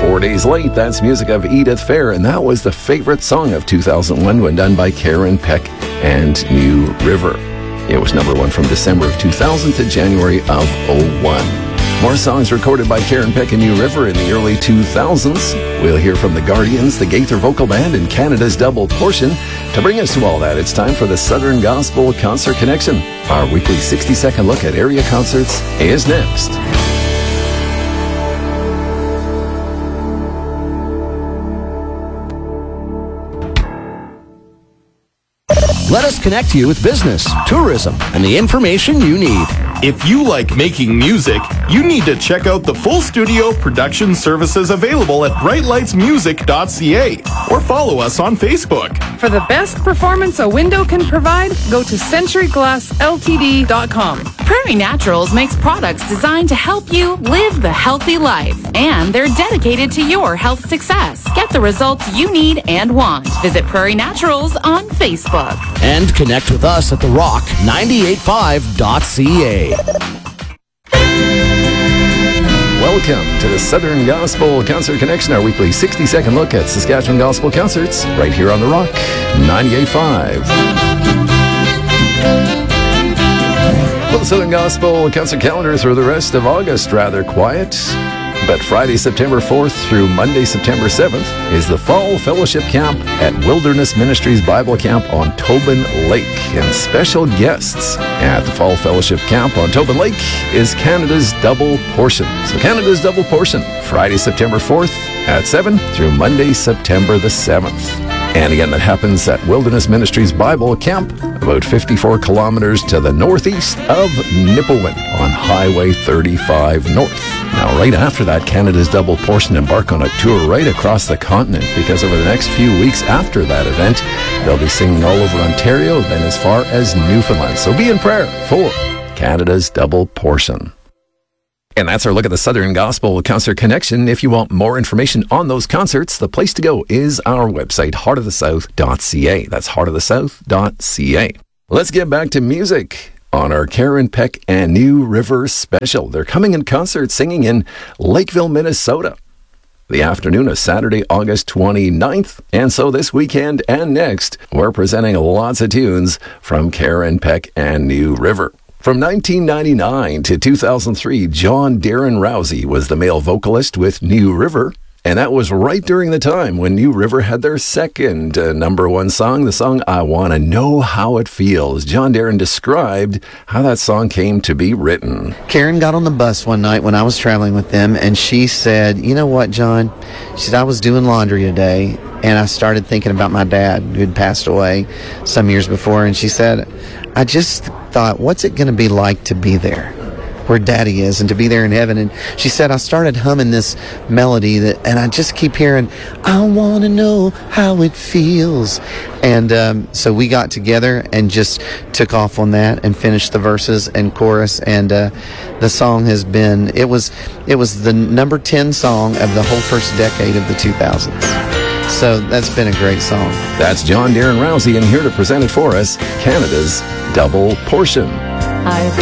4 Days Late, that's music of Edith Fair, and that was the favorite song of 2001 when done by Karen Peck and New River. It was number one from December of 2000 to January of 01. More songs recorded by Karen Peck and New River in the early 2000s. We'll hear from the Guardians, the Gaither Vocal Band, and Canada's Double Portion. To bring us to all that, it's time for the Southern Gospel Concert Connection. Our weekly 60-second look at area concerts is next. Let us connect you with business, tourism, and the information you need. If you like making music, you need to check out the full studio production services available at brightlightsmusic.ca or follow us on Facebook. For the best performance a window can provide, go to centuryglassltd.com. Prairie Naturals makes products designed to help you live the healthy life, and they're dedicated to your health success. Get the results you need and want. Visit Prairie Naturals on Facebook. And connect with us at therock985.ca. Welcome to the Southern Gospel Concert Connection, our weekly 60-second look at Saskatchewan Gospel Concerts, right here on The Rock 98.5. Well, the Southern Gospel Concert calendar through the rest of August, rather quiet. But Friday, September 4th through Monday, September 7th is the Fall Fellowship Camp at Wilderness Ministries Bible Camp on Tobin Lake. And special guests at the Fall Fellowship Camp on Tobin Lake is Canada's Double Portion. So Canada's Double Portion, Friday, September 4th at 7 through Monday, September the 7th. And again, that happens at Wilderness Ministries Bible Camp, about 54 kilometers to the northeast of Nipawin on Highway 35 North. Now, right after that, Canada's Double Portion embark on a tour right across the continent, because over the next few weeks after that event, they'll be singing all over Ontario, then as far as Newfoundland. So be in prayer for Canada's Double Portion. And that's our look at the Southern Gospel Concert Connection. If you want more information on those concerts, the place to go is our website, heartofthesouth.ca. That's heartofthesouth.ca. Let's get back to music on our Karen Peck and New River special. They're coming in concert singing in Lakeville, Minnesota, the afternoon of Saturday, August 29th. And so this weekend and next, we're presenting lots of tunes from Karen Peck and New River. From 1999 to 2003, John Darren Rousey was the male vocalist with New River, and that was right during the time when New River had their second number one song, the song I Wanna Know How It Feels. John Darren described how that song came to be written. Karen got on the bus one night when I was traveling with them, and she said, "You know what, John?" She said, "I was doing laundry today, and I started thinking about my dad who had passed away some years before," and she said, "I just thought, what's it going to be like to be there where Daddy is and to be there in heaven?" And she said, "I started humming this melody and I just keep hearing, I want to know how it feels." And so we got together and just took off on that and finished the verses and chorus. And the song has been, it was the number 10 song of the whole first decade of the 2000s. So that's been a great song. That's John Darren Rousey, and here to present it for us, Canada's Double Portion.